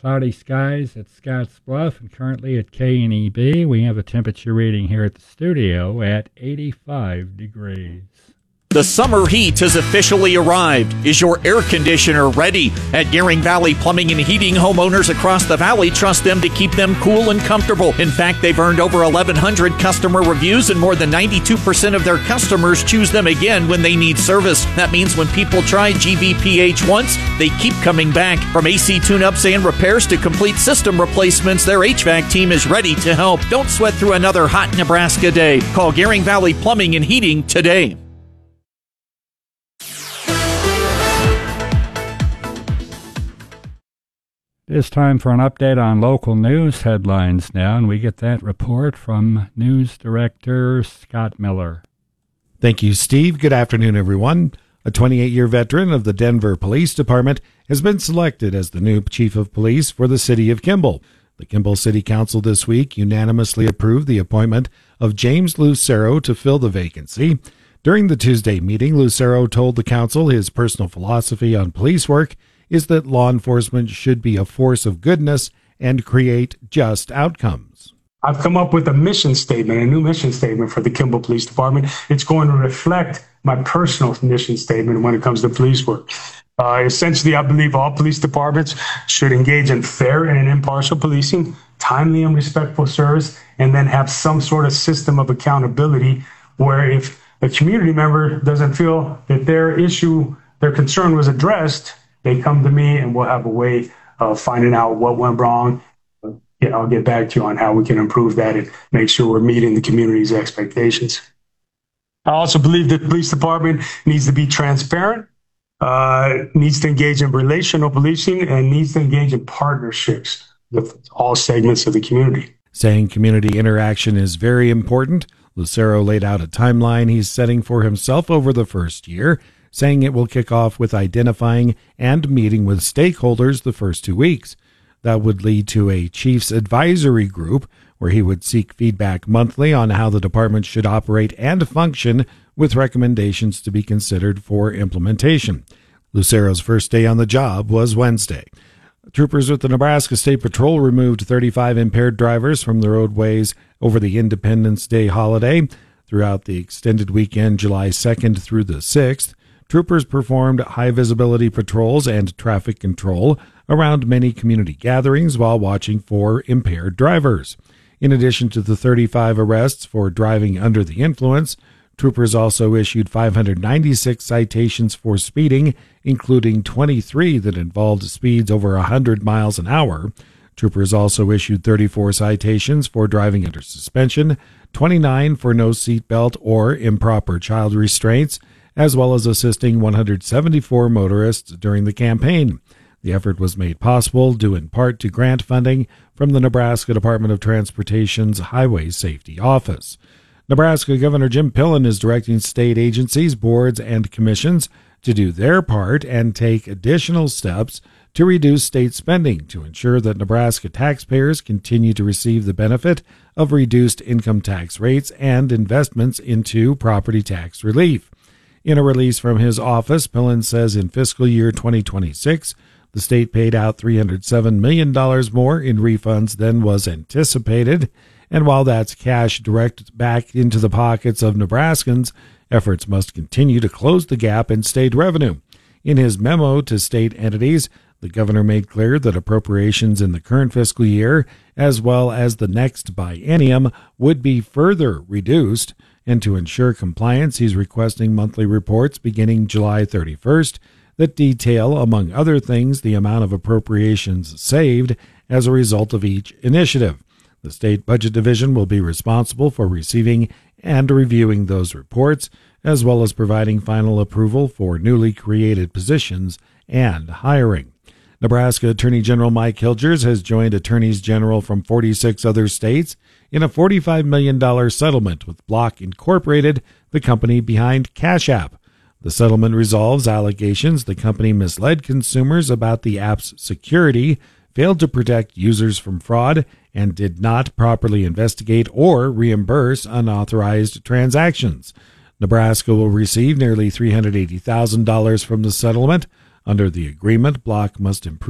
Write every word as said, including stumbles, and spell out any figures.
Cloudy skies at Scotts Bluff and currently at K N E B. We have a temperature reading here at the studio at eighty-five degrees. The summer heat has officially arrived. Is your air conditioner ready? At Gearing Valley Plumbing and Heating, homeowners across the valley trust them to keep them cool and comfortable. In fact, they've earned over eleven hundred customer reviews, and more than ninety-two percent of their customers choose them again when they need service. That means when people try G V P H once, they keep coming back. From A C tune-ups and repairs to complete system replacements, their H V A C team is ready to help. Don't sweat through another hot Nebraska day. Call Gearing Valley Plumbing and Heating today. It's time for an update on local news headlines now, and we get that report from News Director Scott Miller. Thank you, Steve. Good afternoon, everyone. A twenty-eight-year veteran of the Denver Police Department has been selected as the new Chief of Police for the city of Kimball. The Kimball City Council this week unanimously approved the appointment of James Lucero to fill the vacancy. During the Tuesday meeting, Lucero told the council his personal philosophy on police work is that law enforcement should be a force of goodness and create just outcomes. I've come up with a mission statement, a new mission statement for the Kimball Police Department. It's going to reflect my personal mission statement when it comes to police work. Uh, essentially, I believe all police departments should engage in fair and impartial policing, timely and respectful service, and then have some sort of system of accountability where if a community member doesn't feel that their issue, their concern was addressed, they come to me and we'll have a way of finding out what went wrong. Yeah, I'll get back to you on how we can improve that and make sure we're meeting the community's expectations. I also believe that the police department needs to be transparent, uh, needs to engage in relational policing, and needs to engage in partnerships with all segments of the community. Saying community interaction is very important, Lucero laid out a timeline he's setting for himself over the first year, saying it will kick off with identifying and meeting with stakeholders the first two weeks. That would lead to a chief's advisory group where he would seek feedback monthly on how the department should operate and function with recommendations to be considered for implementation. Lucero's first day on the job was Wednesday. Troopers with the Nebraska State Patrol removed thirty-five impaired drivers from the roadways over the Independence Day holiday. Throughout the extended weekend, July second through the sixth, troopers performed high-visibility patrols and traffic control around many community gatherings while watching for impaired drivers. In addition to the thirty-five arrests for driving under the influence, troopers also issued five hundred ninety-six citations for speeding, including twenty-three that involved speeds over one hundred miles an hour. Troopers also issued thirty-four citations for driving under suspension, twenty-nine for no seatbelt or improper child restraints, as well as assisting one hundred seventy-four motorists during the campaign. The effort was made possible due in part to grant funding from the Nebraska Department of Transportation's Highway Safety Office. Nebraska Governor Jim Pillen is directing state agencies, boards, and commissions to do their part and take additional steps to reduce state spending to ensure that Nebraska taxpayers continue to receive the benefit of reduced income tax rates and investments into property tax relief. In a release from his office, Pillen says in fiscal year twenty twenty-six, the state paid out three hundred seven million dollars more in refunds than was anticipated, and while that's cash direct back into the pockets of Nebraskans, efforts must continue to close the gap in state revenue. In his memo to state entities, the governor made clear that appropriations in the current fiscal year, as well as the next biennium, would be further reduced, and to ensure compliance, he's requesting monthly reports beginning July thirty-first that detail, among other things, the amount of appropriations saved as a result of each initiative. The State Budget Division will be responsible for receiving and reviewing those reports, as well as providing final approval for newly created positions and hiring. Nebraska Attorney General Mike Hilgers has joined attorneys general from forty-six other states in a forty-five million dollars settlement with Block Incorporated, the company behind Cash App. The settlement resolves allegations the company misled consumers about the app's security, failed to protect users from fraud, and did not properly investigate or reimburse unauthorized transactions. Nebraska will receive nearly three hundred eighty thousand dollars from the settlement. Under the agreement, Block must improve